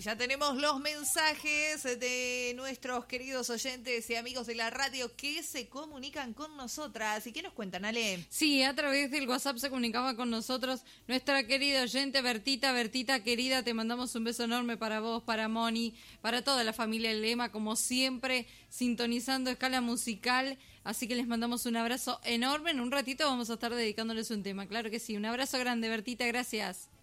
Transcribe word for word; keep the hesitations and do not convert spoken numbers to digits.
ya tenemos los mensajes de nuestros queridos oyentes y amigos de la radio que se comunican con nosotras. ¿Y qué nos cuentan, Ale? Sí, a través del WhatsApp se comunicaba con nosotros nuestra querida oyente Bertita. Bertita, querida, te mandamos un beso enorme para vos, para Moni, para toda la familia Lema, como siempre, sintonizando Escala Musical. Así que les mandamos un abrazo enorme. En un ratito vamos a estar dedicándoles un tema. Claro que sí. Un abrazo grande, Bertita. Gracias.